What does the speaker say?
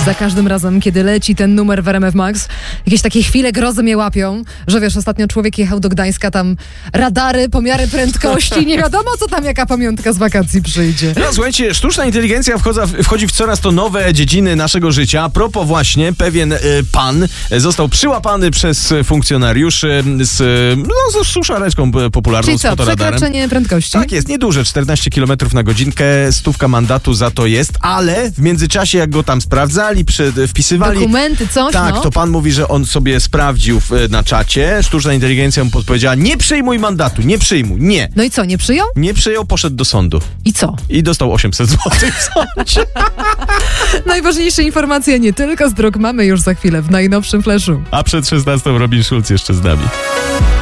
Za każdym razem, kiedy leci ten numer w RMF Max, jakieś takie chwile grozy mnie łapią, że wiesz, ostatnio człowiek jechał do Gdańska, tam radary, pomiary prędkości, nie wiadomo co tam, jaka pamiątka z wakacji przyjdzie. No słuchajcie, sztuczna inteligencja wchodzi w coraz to nowe dziedziny naszego życia. A propos właśnie, pewien pan został przyłapany przez funkcjonariuszy z suszareczką popularną, Czyli z co, fotoradarem. przekroczenie prędkości? Tak jest, nieduże, 14 km na godzinkę, 100 mandatu za to jest, ale w międzyczasie jak go tam sprawdzali, wpisywali... Dokumenty, coś, tak, no. to pan mówi, że on sobie sprawdził na czacie, sztuczna inteligencja mu podpowiedziała, nie przyjmuj mandatu, nie przyjmuj, nie. No i co, nie przyjął? Nie przyjął, poszedł do sądu. I co? I dostał 800 zł w sądzie. Najważniejsze informacje nie tylko z dróg mamy już za chwilę w najnowszym Flashu. A przed 16 Robin Schulz jeszcze z nami.